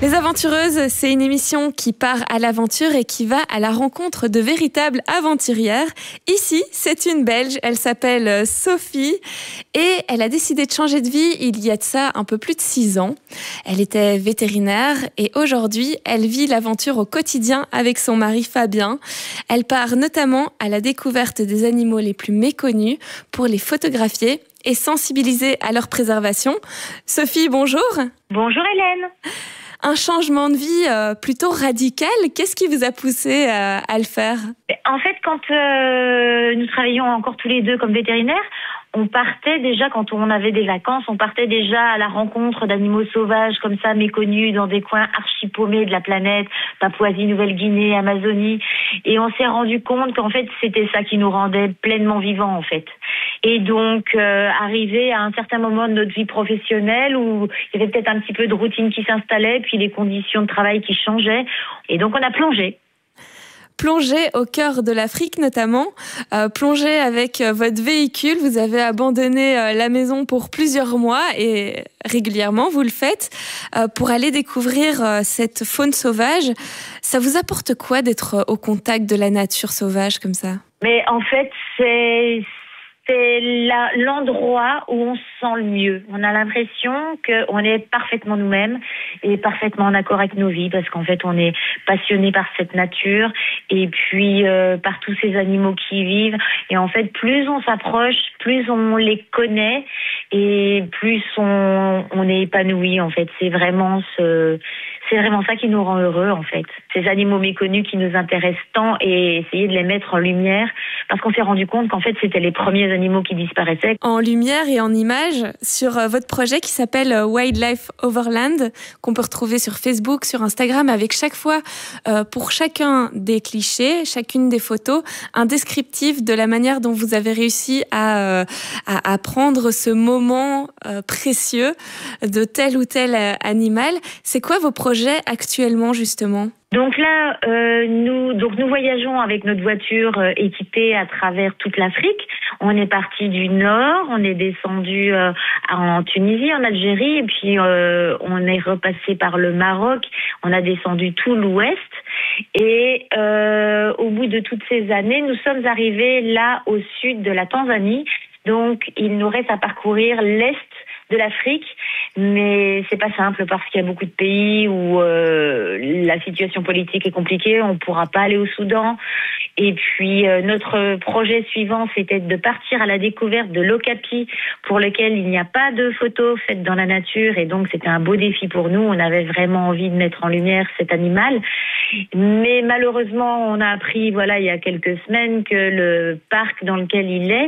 Les Aventureuses, c'est une émission qui part à l'aventure et qui va à la rencontre de véritables aventurières. Ici, c'est une Belge, elle s'appelle Sophie et elle a décidé de changer de vie il y a de ça un peu plus de 6 ans. Elle était vétérinaire et aujourd'hui, elle vit l'aventure au quotidien avec son mari Fabien. Elle part notamment à la découverte des animaux les plus méconnus pour les photographier et sensibiliser à leur préservation. Sophie, bonjour. Bonjour Hélène. Un changement de vie plutôt radical. Qu'est-ce qui vous a poussé à le faire ? En fait, quand nous travaillions encore tous les deux comme vétérinaires, on partait déjà, quand on avait des vacances, on partait déjà à la rencontre d'animaux sauvages comme ça, méconnus, dans des coins archi-paumés de la planète, Papouasie, Nouvelle-Guinée, Amazonie. Et on s'est rendu compte qu'en fait, c'était ça qui nous rendait pleinement vivants, en fait. Et donc, arrivé à un certain moment de notre vie professionnelle où il y avait peut-être un petit peu de routine qui s'installait, puis les conditions de travail qui changeaient. Et donc, on a plongé. Plongé au cœur de l'Afrique notamment, plongé avec votre véhicule, vous avez abandonné la maison pour plusieurs mois et régulièrement vous le faites pour aller découvrir cette faune sauvage. Ça vous apporte quoi d'être au contact de la nature sauvage comme ça ? Mais en fait, c'est l'endroit où on se sent le mieux. On a l'impression qu'on est parfaitement nous-mêmes et parfaitement en accord avec nos vies parce qu'en fait, on est passionné par cette nature et puis par tous ces animaux qui y vivent. Et en fait, plus on s'approche, plus on les connaît et plus on est épanoui. En fait, c'est vraiment ça qui nous rend heureux, en fait. Ces animaux méconnus qui nous intéressent tant et essayer de les mettre en lumière parce qu'on s'est rendu compte qu'en fait, c'était les premiers animaux qui disparaissaient. En lumière et en images sur votre projet qui s'appelle Wildlife Overland, qu'on peut retrouver sur Facebook, sur Instagram, avec chaque fois, pour chacun des clichés, chacune des photos, un descriptif de la manière dont vous avez réussi à prendre ce moment précieux de tel ou tel animal. C'est quoi vos projets actuellement, justement ? Donc là, nous voyageons avec notre voiture équipée à travers toute l'Afrique. On est parti du nord, on est descendu en Tunisie, en Algérie, et puis on est repassé par le Maroc. On a descendu tout l'ouest. Et au bout de toutes ces années, nous sommes arrivés là au sud de la Tanzanie. Donc, il nous reste à parcourir l'est de l'Afrique, mais c'est pas simple parce qu'il y a beaucoup de pays où la situation politique est compliquée, on pourra pas aller au Soudan. Et puis notre projet suivant, c'était de partir à la découverte de l'okapi, pour lequel il n'y a pas de photos faites dans la nature, et donc c'était un beau défi pour nous. On avait vraiment envie de mettre en lumière cet animal, mais malheureusement, on a appris, il y a quelques semaines, que le parc dans lequel il est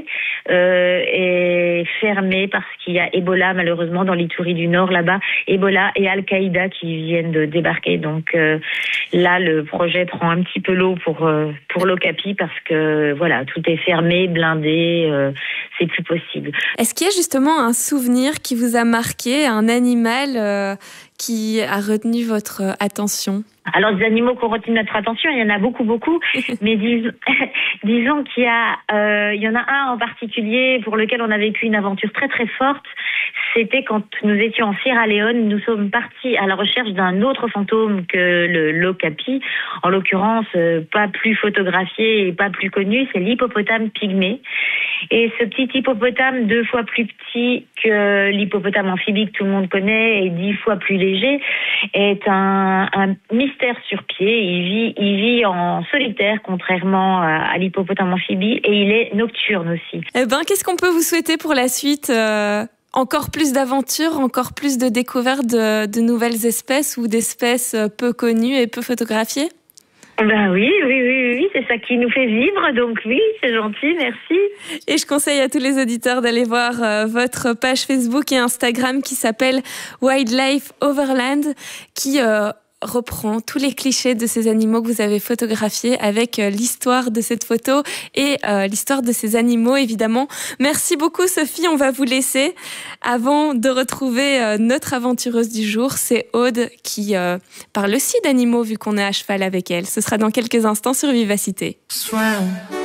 fermé parce qu'il y a Ebola, malheureusement, dans l'Ituri du Nord, là-bas, Ebola et Al-Qaïda qui viennent de débarquer. Donc là, le projet prend un petit peu l'eau pour l'okapi parce que tout est fermé, blindé, c'est plus possible. Est-ce qu'il y a justement un souvenir qui vous a marqué, un animal qui a retenu votre attention ? Alors, des animaux qui ont retenu notre attention, il y en a beaucoup, mais disons qu'il y en a un en particulier pour lequel on a vécu une aventure très, très forte. C'était quand nous étions en Sierra Leone, nous sommes partis à la recherche d'un autre fantôme que l'okapi, en l'occurrence pas plus photographié et pas plus connu, c'est l'hippopotame pygmée. Et ce petit hippopotame 2 fois plus petit que l'hippopotame amphibie que tout le monde connaît et 10 fois plus léger est un mystère sur pied. Il vit en solitaire, contrairement à l'hippopotame amphibie, et il est nocturne aussi. Qu'est-ce qu'on peut vous souhaiter pour la suite ? Encore plus d'aventures, encore plus de découvertes de nouvelles espèces ou d'espèces peu connues et peu photographiées ? Oui, c'est ça qui nous fait vivre, donc oui, c'est gentil, merci. Et je conseille à tous les auditeurs d'aller voir votre page Facebook et Instagram qui s'appelle Wildlife Overland, qui reprend tous les clichés de ces animaux que vous avez photographiés avec l'histoire de cette photo et l'histoire de ces animaux, évidemment. Merci beaucoup, Sophie. On va vous laisser. Avant de retrouver notre aventureuse du jour, c'est Aude qui parle aussi d'animaux vu qu'on est à cheval avec elle. Ce sera dans quelques instants sur Vivacité.